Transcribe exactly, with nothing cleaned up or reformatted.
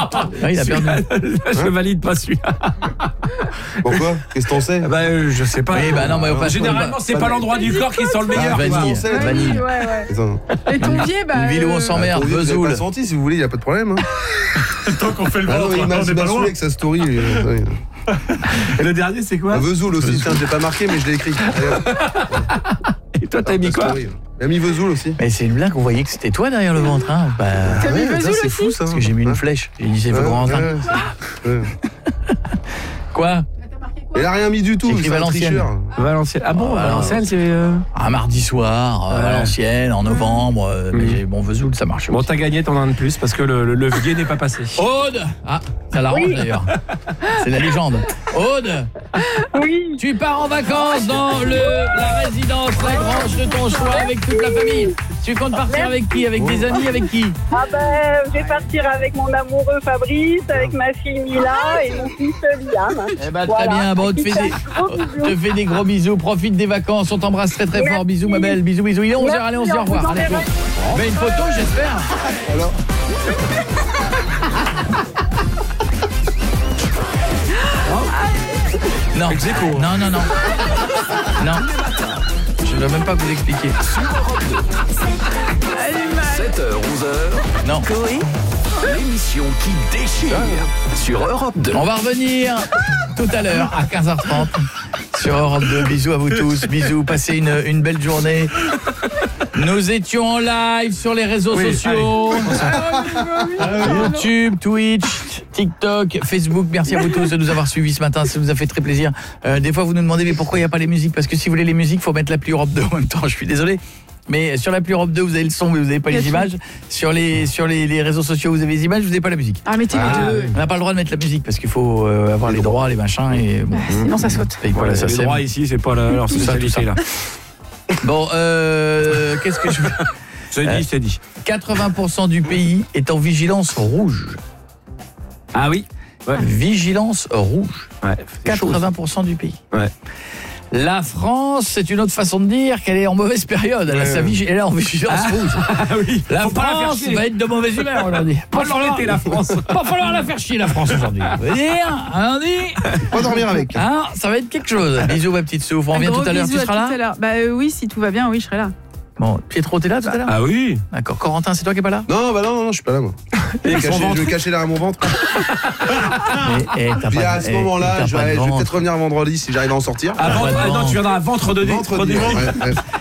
Ah, il a perdu. Je hein valide pas celui-là. Pourquoi? Qu'est-ce que t'en sais? Bah euh, je sais pas. Oui, bah non, mais euh, généralement c'est pas, pas l'endroit du corps qui sent le meilleur. Ah, vanille, ouais, vanille. Ouais, ouais. Et ton pied, bah. Une ville où on s'emmerde, Vesoul. Vous Vesoul. pas senti, si vous voulez, il y a pas de problème. Hein. Tant qu'on fait le ah non, il m'a saoulé avec sa story. Et le dernier c'est quoi? Vesoul aussi. Tiens, je l'ai pas marqué, mais je l'ai écrit. Et toi t'as mis quoi? Il a mis Vesoul aussi. Mais c'est une blague, on voyait que c'était toi derrière le ventre. Hein. Bah, t'as mis Vesoul aussi? C'est fou ça. Parce que j'ai mis une flèche. J'ai dit c'est Valentin. Quoi? Il a rien mis du tout. C'est Valenciennes. Valenciennes. Ah bon, Valenciennes c'est euh... un mardi soir, ouais. Valenciennes en novembre. Euh, mmh. Mais bon, Vesoul ça marche. Bon, aussi. t'as gagné ton un de plus parce que le, le levier n'est pas passé. Aude. Ah, ça l'arrange oui. D'ailleurs. C'est la légende. Aude. Oui. Tu pars en vacances dans le la résidence Lagrange de ton choix avec toute la famille. Tu comptes partir Merci. Avec qui? Avec des amis? Avec qui? Ah ben, je vais partir avec mon amoureux Fabrice, avec ma fille Mila et mon fils Liam. Eh ben, très voilà. Bien. Bon, te fais, des, te fais des gros bisous. Profite des vacances. On t'embrasse très très Merci. Fort. Bisous, ma belle. Bisous, bisous. Il est onze heures. Allez, on se dit au revoir. Allez, mais une photo, j'espère. Alors. Non. non, non, non. Non. Je ne dois même pas vous expliquer. sept heures, onze heures. Non. Coé. L'émission qui déchire sur Europe deux. On va revenir tout à l'heure à quinze heures trente sur Europe deux. Bisous à vous tous. Bisous. Passez une, une belle journée. Nous étions en live sur les réseaux oui, sociaux. YouTube, Twitch, TikTok, Facebook. Merci à vous tous de nous avoir suivis ce matin. Ça nous a fait très plaisir. Euh, des fois, vous nous demandez mais pourquoi il n'y a pas les musiques? Parce que si vous voulez les musiques, il faut mettre l'appli Europe deux en même temps. Je suis désolé. Mais sur l'appli Europe deux, vous avez le son, mais vous n'avez pas les images. Sur les sur les, les réseaux sociaux, vous avez les images, vous n'avez pas la musique. Ah, mettez les deux. On n'a pas le droit de mettre la musique parce qu'il faut euh, avoir les droits, les machins et bon. Ah, sinon ça saute. Et voilà, ouais, ça les droits ici, c'est pas la, leur spécialité là. Bon, euh, qu'est-ce que je veux C'est dit, c'est dit. quatre-vingts pour cent du pays est en vigilance rouge. Ah oui. Ouais. Vigilance rouge. Ouais, quatre-vingts pour cent du pays. Ouais. La France, c'est une autre façon de dire qu'elle est en mauvaise période. Elle, ouais. a sa vigi- elle est en vigilance ah, rouge. Ah, oui. La Faut France la va être de mauvaise humeur aujourd'hui. Pas falloir la France. Pas falloir la faire chier la France aujourd'hui. On va dire, on dit. Pas dormir avec. Hein, ça va être quelque chose. Bisous ma petite Souf. On revient tout à l'heure. Tu seras là? Bah euh, oui, si tout va bien, oui, je serai là. Bon, Pietro, t'es là tout à l'heure? Ah oui. D'accord. Corentin, c'est toi qui es pas là? Non, bah non, non, je suis pas là moi. Je vais, cacher, je vais cacher derrière mon ventre. Et, et puis à ce moment-là, je vais, je vais peut-être revenir vendredi si j'arrive à en sortir. Ah, ventre, ah non, tu viendras à ventre de nez. Ventre de nez. Ouais, ouais.